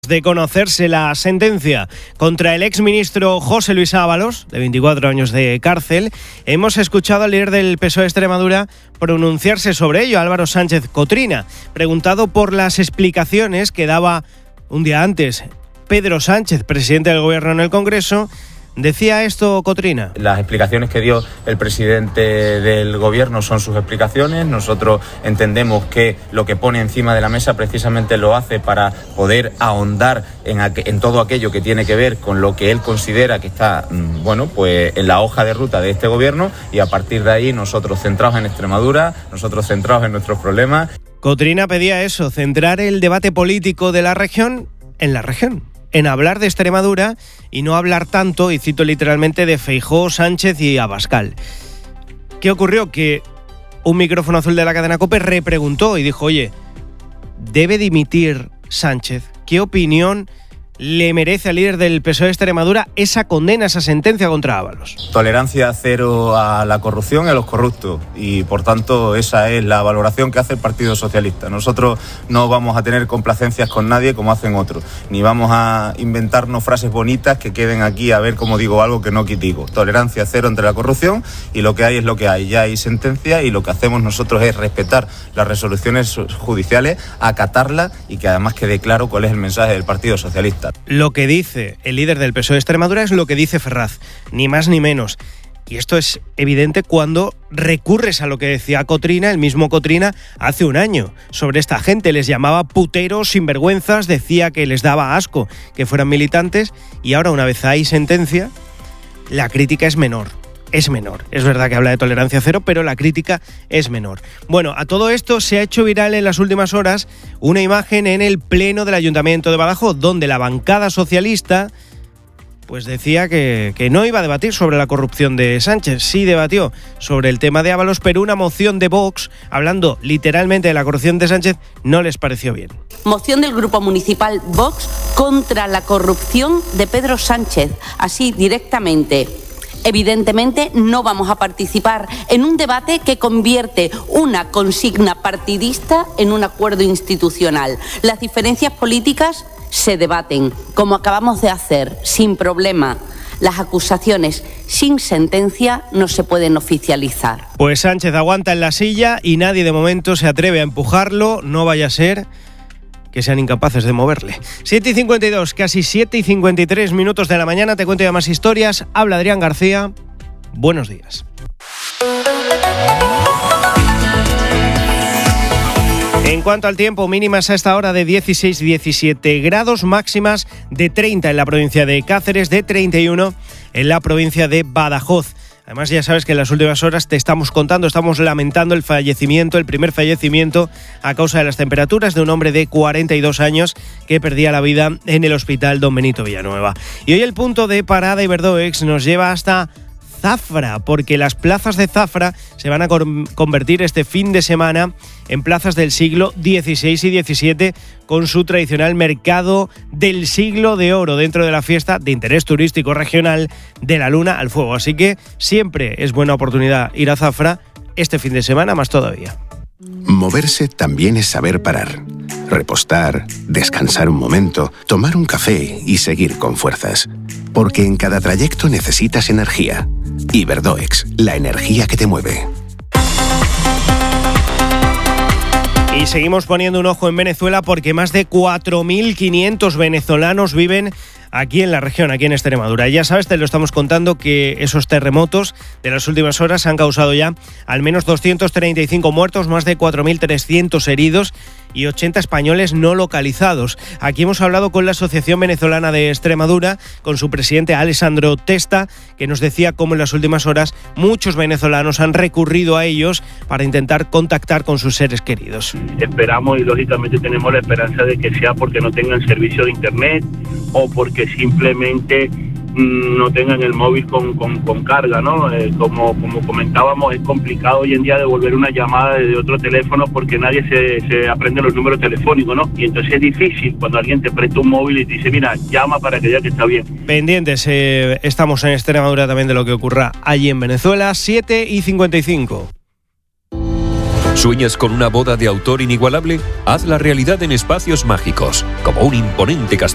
de conocerse la sentencia contra el exministro José Luis Ábalos, de 24 años de cárcel, hemos escuchado al líder del PSOE de Extremadura pronunciarse sobre ello, Álvaro Sánchez Cotrina, preguntado por las explicaciones que daba un día antes Pedro Sánchez, presidente del Gobierno en el Congreso. Decía esto Cotrina. Las explicaciones que dio el presidente del Gobierno son sus explicaciones. Nosotros entendemos que lo que pone encima de la mesa precisamente lo hace para poder ahondar en todo aquello que tiene que ver con lo que él considera que está, pues en la hoja de ruta de este Gobierno, y a partir de ahí nosotros centrados en Extremadura, nosotros centrados en nuestros problemas. Cotrina pedía eso, centrar el debate político de la región en la región, en hablar de Extremadura y no hablar tanto, y cito literalmente, de Feijóo, Sánchez y Abascal. ¿Qué ocurrió? Que un micrófono azul de la cadena COPE repreguntó y dijo, oye, ¿debe dimitir Sánchez? ¿Qué opinión le merece al líder del PSOE de Extremadura esa condena, esa sentencia contra Ábalos? Tolerancia cero a la corrupción y a los corruptos, y por tanto esa es la valoración que hace el Partido Socialista. Nosotros no vamos a tener complacencias con nadie como hacen otros, ni vamos a inventarnos frases bonitas que queden aquí a ver cómo digo algo que no digo. Tolerancia cero entre la corrupción, y lo que hay es lo que hay. Ya hay sentencia y lo que hacemos nosotros es respetar las resoluciones judiciales, acatarlas, y que además quede claro cuál es el mensaje del Partido Socialista. Lo que dice el líder del PSOE de Extremadura es lo que dice Ferraz, ni más ni menos. Y esto es evidente cuando recurres a lo que decía Cotrina, el mismo Cotrina, hace un año sobre esta gente. Les llamaba puteros, sinvergüenzas, decía que les daba asco que fueran militantes, y ahora, una vez hay sentencia, la crítica es menor. Es menor. Es verdad que habla de tolerancia cero, pero la crítica es menor. Bueno, a todo esto se ha hecho viral en las últimas horas una imagen en el pleno del Ayuntamiento de Badajoz, donde la bancada socialista pues decía que no iba a debatir sobre la corrupción de Sánchez. Sí debatió sobre el tema de Ábalos, pero una moción de Vox, hablando literalmente de la corrupción de Sánchez, no les pareció bien. Moción del Grupo Municipal Vox contra la corrupción de Pedro Sánchez, así directamente. Evidentemente no vamos a participar en un debate que convierte una consigna partidista en un acuerdo institucional. Las diferencias políticas se debaten, como acabamos de hacer, sin problema. Las acusaciones sin sentencia no se pueden oficializar. Pues Sánchez aguanta en la silla y nadie de momento se atreve a empujarlo, no vaya a ser que sean incapaces de moverle. 7:52, casi 7:53 minutos de la mañana. Te cuento ya más historias. Habla Adrián García. Buenos días. En cuanto al tiempo, mínimas a esta hora de 16-17 grados, máximas de 30 en la provincia de Cáceres, de 31 en la provincia de Badajoz. Además, ya sabes que en las últimas horas te estamos lamentando el primer fallecimiento a causa de las temperaturas de un hombre de 42 años que perdía la vida en el hospital Don Benito Villanueva. Y hoy el punto de parada Iberdoex nos lleva hasta Zafra, porque las plazas de Zafra se van a convertir este fin de semana en plazas del siglo XVI y XVII, con su tradicional mercado del siglo de oro dentro de la fiesta de interés turístico regional de la Luna al Fuego. Así que siempre es buena oportunidad ir a Zafra, este fin de semana más todavía. Moverse también es saber parar, repostar, descansar un momento, tomar un café y seguir con fuerzas. Porque en cada trayecto necesitas energía. Iberdoex, la energía que te mueve. Y seguimos poniendo un ojo en Venezuela, porque más de 4.500 venezolanos viven aquí en la región, aquí en Extremadura. Ya sabes, te lo estamos contando, que esos terremotos de las últimas horas han causado ya al menos 235 muertos, más de 4.300 heridos y 80 españoles no localizados. Aquí hemos hablado con la Asociación Venezolana de Extremadura, con su presidente Alessandro Testa, que nos decía cómo en las últimas horas muchos venezolanos han recurrido a ellos para intentar contactar con sus seres queridos. Esperamos y lógicamente tenemos la esperanza de que sea porque no tengan servicio de internet o porque simplemente no tengan el móvil con carga, ¿no? Como comentábamos, es complicado hoy en día devolver una llamada desde otro teléfono porque nadie se aprende los números telefónicos, ¿no? Y entonces es difícil cuando alguien te presta un móvil y te dice, mira, llama para que diga que está bien. Pendientes, estamos en Extremadura también de lo que ocurra allí en Venezuela. 7:55. ¿Sueñas con una boda de autor inigualable? Hazla realidad en Espacios Mágicos, como un imponente castillo